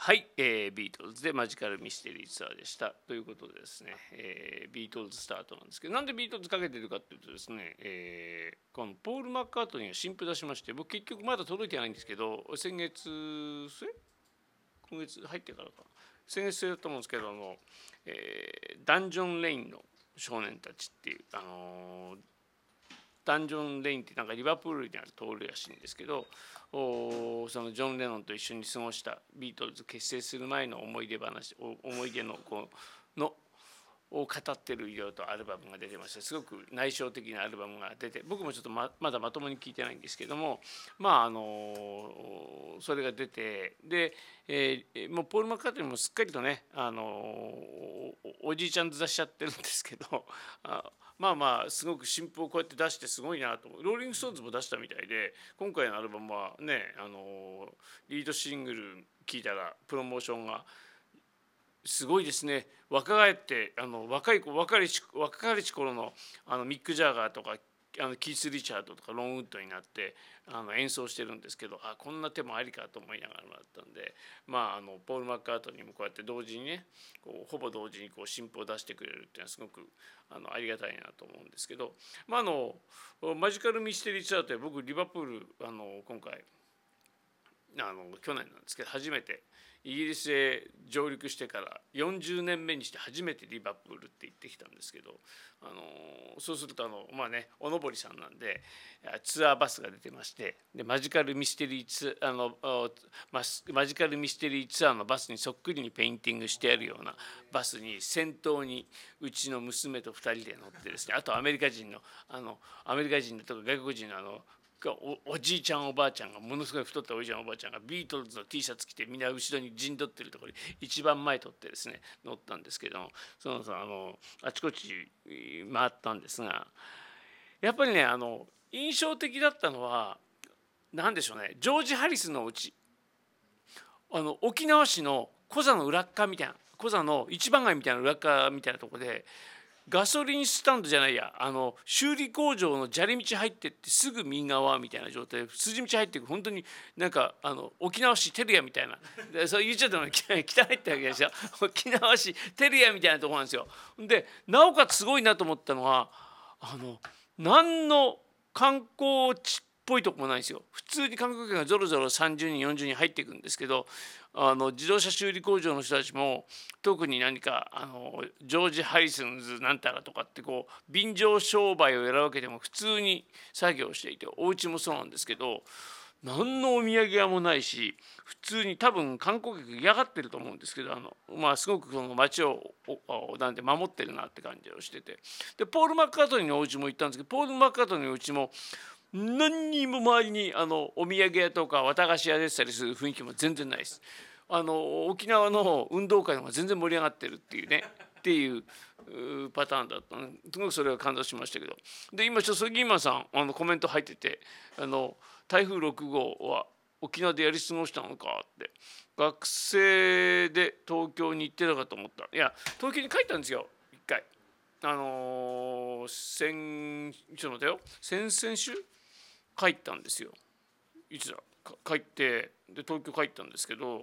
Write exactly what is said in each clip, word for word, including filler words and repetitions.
はい、えー、ビートルズでマジカルミステリーツアーでした。ということでですね、えー、ビートルズスタートなんですけど、なんでビートルズかけてるかっていうとですね、えー、このポール・マッカートニーが新譜出しまして、僕結局まだ届いてないんですけど、先月末今月入ってからか先月末だと思うんですけど、あの、えー、ダンジョン・レインの少年たちっていう、あのーダンジョン・レインってなんかリバプールにある通るらしいんですけど、そのジョン・レノンと一緒に過ごしたビートルズ結成する前の思い出話、思い出のこうのを語ってるいろいろとアルバムが出てまして、すごく内省的なアルバムが出て、僕もちょっと ま, まだまともに聞いてないんですけども、まああのそれが出て、で、えー、もうポール・マッカートニーもすっかりとね、あのおじいちゃんずらしちゃってるんですけど、あまあまあすごく新譜をこうやって出してすごいなと思う。ローリング・ストーンズも出したみたいで、今回のアルバムはね、あのリードシングル聴いたらプロモーションがすごいですね。若返ってあの若い若い若かりし頃のあのミック・ジャガーとかあのキース・リチャードとかロン・ウッドになってあの演奏してるんですけど、あこんな手もありかと思いながらだったんで、まああのポール・マッカートニーもこうやって同時にね、こうほぼ同時にこう新譜を出してくれるっていうのはすごくあのありがたいなと思うんですけど、まああのマジカル・ミステリー・ツアーって僕リバプールあの今回あの去年なんですけど初めてイギリスへ上陸してからよんじゅうねんめにして初めてリバプールって行ってきたんですけど、あのそうするとあのまあねおのぼりさんなんでツアーバスが出てまして、でマジカルミステリーツあのママジカルミステリーツアーのバスにそっくりにペインティングしてあるようなバスに先頭にうちの娘とふたりで乗ってですね、あとアメリカ人のあのアメリカ人とか外国人のあのお, おじいちゃんおばあちゃんがものすごい太ったおじいちゃんおばあちゃんがビートルズの T シャツ着てみんな後ろに陣取ってるところに一番前取ってですね乗ったんですけども、そのあのあちこち回ったんですが、やっぱりねあの印象的だったのは何でしょうね、ジョージ・ハリスのうちあの沖縄市のコザの裏っ側みたいなコザの一番街みたいな裏っ側みたいなところでガソリンスタンドじゃないやあの修理工場の砂利道入ってってすぐ右側みたいな状態で筋道入っていく、本当になんかあの沖縄市照屋みたいな、でそう言っちゃったの汚いってわけですよ。沖縄市照屋みたいなところなんですよ。でなおかつすごいなと思ったのはあの何の観光地っぽいとこもないんですよ。普通に観光客がぞろぞろさんじゅうにんよんじゅうにん入っていくんですけど、あの自動車修理工場の人たちも特に何かあのジョージ・ハリスンズなんたらとかってこう便乗商売をやるわけでも普通に作業していて、お家もそうなんですけど何のお土産屋もないし、普通に多分観光客嫌がってると思うんですけど、あのまあすごくその街をなんで守ってるなって感じをしてて、でポール・マッカートニーのお家も行ったんですけど、ポール・マッカートニーのお家も何にも周りにあのお土産屋とか綿菓子屋でしたりする雰囲気も全然ないです。あの沖縄の運動会の方が全然盛り上がってるっていうねっていうパターンだったのすごくそれは感動しましたけど、で今ちょっと杉山さんあのコメント入ってて、あの台風ろく号は沖縄でやり過ごしたのかって、学生で東京に行ってたかと思った。いや東京に帰ったんですよ一回。あのー、先ちょっと待ってよ先々週帰ったんですよ。いつだ帰ってで東京帰ったんですけど、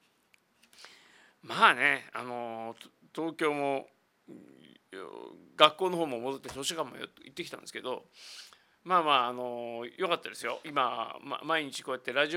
まあねあの東京も学校の方も戻って図書館も行ってきたんですけど、まあまああのよかったですよ。今、ま、毎日こうやってラジオ